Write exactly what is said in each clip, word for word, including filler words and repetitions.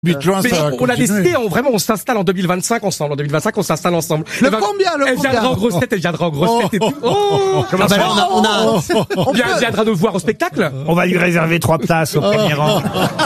huit juin, Mais ça va on, on a continuer. décidé, on, vraiment, on s'installe en deux mille vingt-cinq ensemble. En deux mille vingt-cinq, on s'installe ensemble. Le Elle va- combien, le Elle combien viendra en grosse tête, elle viendra en grosse tête et tout. Oh, Comment ça, on a, on a, on vient- elle viendra nous voir au spectacle. On va lui réserver trois places au premier rang.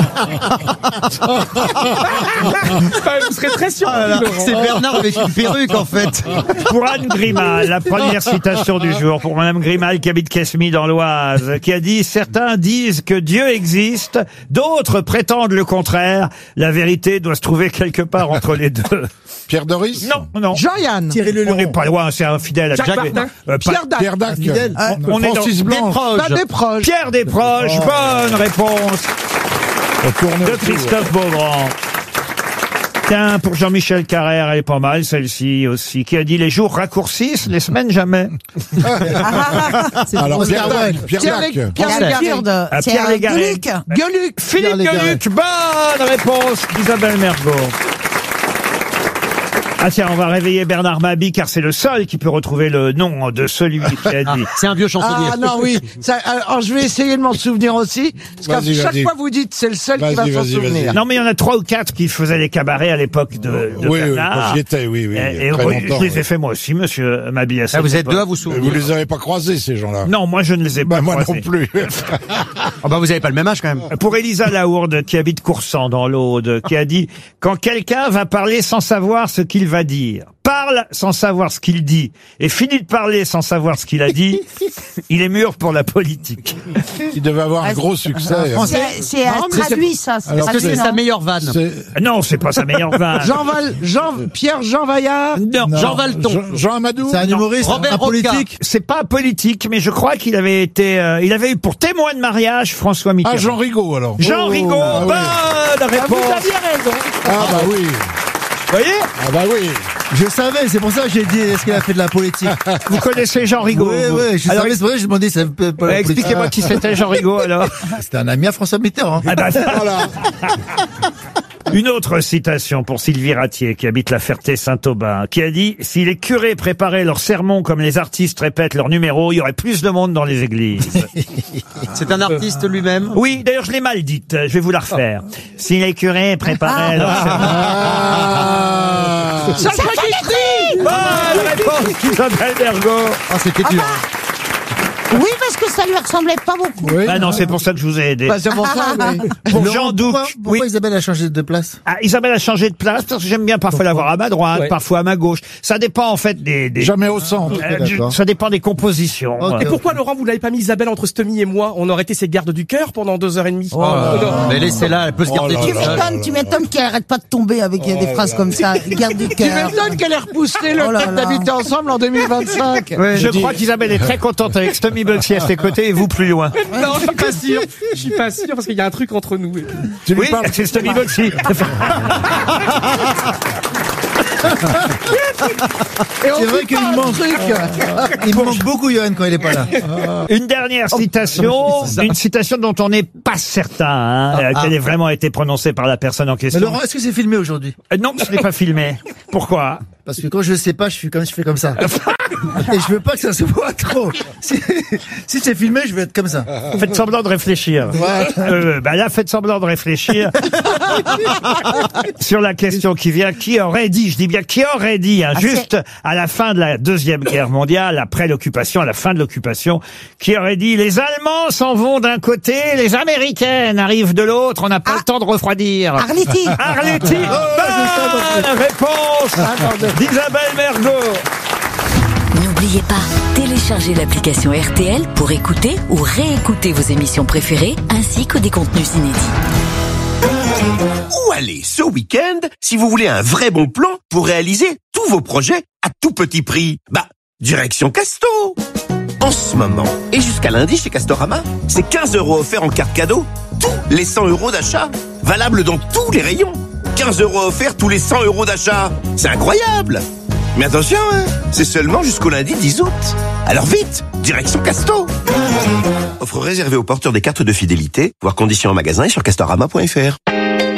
Vous serez très surpris, Laurent. c'est Bernard avec une perruque, en fait. Pour Anne Grimal, la première citation du jour, pour Madame Grimal qui habite Quesmy dans l'Oise, qui a dit « Certains disent que Dieu existe, d'autres prétendent le contraire. La vérité doit se trouver quelque part entre les deux. Pierre Doris? » Non, non. Jean-Yann. On n'est pas loin, c'est un fidèle à Jacques Jacques- Martin. euh, pas- Pierre Dac. Pierre Dac. On est dans Francis Blanche. Pas des proches. Pierre Desproges, bonne réponse On tourne de autour. Christophe Beaugrand. Tiens, pour Jean-Michel Carrère, elle est pas mal, celle-ci aussi, qui a dit « Les jours raccourcissent, les semaines jamais Alors, Pierre Dac. Pierre Pierre Dac. Lé- Pierre Légaré. ». À Pierre Légaré. Gueuluc. Philippe Gueluc, bonne réponse d'Isabelle Mergo. Ah tiens, on va réveiller Bernard Mabie, car c'est le seul qui peut retrouver le nom de celui qui a dit. C'est un vieux chansonnier. Ah non, oui. Ça, alors, je vais essayer de m'en souvenir aussi. Parce qu'à Vas-y, chaque vas-y. fois, vous dites c'est le seul qui Vas-y, va s'en vas-y, souvenir. Non, mais il y en a trois ou quatre qui faisaient les cabarets à l'époque de, de Oui, oui, Bernard. quand j'y étais, oui, oui. Et, et très oui, longtemps. je les ai oui. fait moi aussi, monsieur Mabie. à Ah, cette vous êtes époque. deux à vous Mais souvenir. vous les avez pas croisés, ces gens-là? Non, moi je ne les ai pas Bah, moi croisés. non plus. Ah bah vous avez pas le même âge quand même. Pour Elisa Laourde, qui habite Coursan dans l'Aude, qui a dit « Quand quelqu'un va parler sans savoir ce qu'il va dire, parle sans savoir ce qu'il dit, et finit de parler sans savoir ce qu'il a dit, il est mûr pour la politique. Il devait avoir un gros succès. hein. C'est, c'est euh, traduit, ça. C'est Alors, Est-ce que traduit, c'est sa non meilleure vanne? C'est- » Non, c'est pas sa meilleure vanne. Jean Val, Jean, Pierre Jean Vaillard. Non, Non. Jean Valton. Jean, Jean Amadou? C'est un humoriste, Robert un politique. c'est pas politique, mais je crois qu'il avait été, euh, il avait eu pour témoin de mariage François Mitterrand. Ah, Jean Rigaud, alors. Jean Oh, Rigaud, ah oui. bonne Ah, réponse. vous aviez raison. Ah, bah oui. Vous voyez, Ah, bah oui. Je savais, c'est pour ça que j'ai dit est-ce qu'il a fait de la politique. vous connaissez Jean Rigaud. Oui, vous. oui, je Alors, savais, c'est vrai, je demandais si ça peut pas euh, la politique. expliquez-moi qui c'était Jean Rigaud alors. C'était un ami à François Mitterrand. Ah bah, Voilà. une autre citation pour Sylvie Ratier, qui habite la Ferté-Saint-Aubin, qui a dit « Si les curés préparaient leurs sermons comme les artistes répètent leurs numéros, il y aurait plus de monde dans les églises. C'est un artiste lui-même. » Oui, d'ailleurs, je l'ai mal dite, je vais vous la refaire. « Si les curés préparaient leurs sermons... Ah. Sacha Guitry. Bonne réponse d'Isabelle Mergo. Ah, c'était dur. Oui, parce que ça lui ressemblait pas beaucoup. Oui. Ah non, c'est pour ça que je vous ai aidé. Bah, c'est pour ça, oui. Pour Laurent, Jean Douc, pourquoi, pourquoi oui. Isabelle a changé de place? Ah, Isabelle a changé de place parce que j'aime bien parfois l'avoir à ma droite, Ouais. parfois à ma gauche. Ça dépend en fait des... des Jamais au centre. euh, du- d'accord. ça dépend des compositions. Ok. Et pourquoi, Laurent, vous n'avez pas mis Isabelle entre Stomy et moi? On aurait été ses gardes du cœur pendant deux heures et demie. Oh là là. Mais laissez-la, elle peut se Oh garder là Tu toute seule. m'étonnes, tu m'étonnes qu'elle arrête pas de tomber avec Oh des phrases comme ça. Garde du Tu cœur. m'étonnes qu'elle ait repoussé le Oh là fait là. d'habiter ensemble en deux mille vingt-cinq. Je crois qu'Isabelle est très contente avec Stomy Bugsy à ses côtés et vous plus loin. Non, je suis pas sûr. Je suis pas sûr parce qu'il y a un truc entre nous. Tu lui Oui, parles. c'est Stomy Bugsy. Et on C'est vrai dit qu'il pas un manque. truc. Il me manque beaucoup, Johan, quand il est pas là. Une dernière citation, une citation dont on n'est pas certain hein, euh, qu'elle ait vraiment été prononcée par la personne en Mais question. Laurent, est-ce que c'est filmé aujourd'hui? Euh, non, ce n'est pas filmé. Pourquoi? Parce que quand je sais pas, je suis comme, je fais comme ça. Et je veux pas que ça se voit trop. Si, si c'est filmé, je vais être comme ça. Faites semblant de réfléchir. Ouais. Euh, bah là, faites semblant de réfléchir sur la question qui vient. Qui aurait dit, je dis bien, qui aurait dit, hein, Ah, juste à la fin de la Deuxième Guerre mondiale, après l'occupation, à la fin de l'occupation, qui aurait dit, les Allemands s'en vont d'un côté, les Américaines arrivent de l'autre, on n'a pas Ah. le temps de refroidir. Arletty. Arletty, bonne réponse d'Isabelle Mergo. N'oubliez pas, téléchargez l'application R T L pour écouter ou réécouter vos émissions préférées ainsi que des contenus inédits. Où aller ce week-end si vous voulez un vrai bon plan pour réaliser tous vos projets à tout petit prix? Bah, direction Casto. En ce moment, et jusqu'à lundi chez Castorama, c'est quinze euros offerts en carte cadeau, tous les cent euros d'achat. Valable dans tous les rayons. quinze euros offerts tous les cent euros d'achat. C'est incroyable! Mais attention, hein, c'est seulement jusqu'au lundi dix août. Alors vite, direction Casto. Offre réservée aux porteurs des cartes de fidélité, voir conditions en magasin et sur castorama point f r.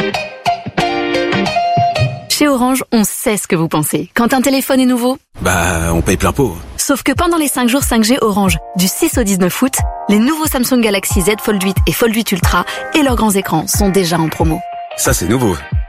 Chez Orange, on sait ce que vous pensez. Quand un téléphone est nouveau, Bah, on paye plein pot. sauf que pendant les cinq jours cinq G Orange, du six au dix-neuf août, les nouveaux Samsung Galaxy Z Fold huit et Fold huit Ultra et leurs grands écrans sont déjà en promo. Ça, c'est nouveau.